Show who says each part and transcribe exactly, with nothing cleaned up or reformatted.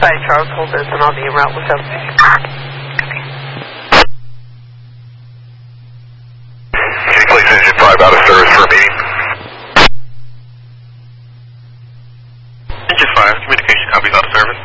Speaker 1: Hi, Charles, hold this and I'll be en route with him.
Speaker 2: Can you place engine five out of service for a meeting? Engine five, communication copies out of service.